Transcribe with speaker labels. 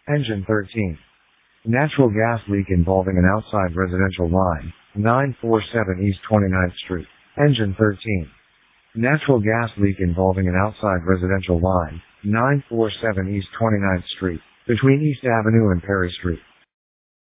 Speaker 1: Engine 13. Natural gas leak involving an outside residential line, 947 East 29th Street. Engine 13. Natural gas leak involving an outside residential line, 947 East 29th Street, between East Avenue and Perry Street.